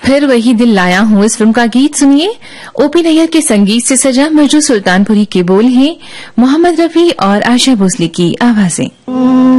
फिर वही दिल लाया हूँ इस फिल्म का गीत सुनिए। ओपी नैयर के संगीत से सजा मजरू सुल्तानपुरी के बोल हैं, मोहम्मद रफी और आशा भोसले की आवाजें।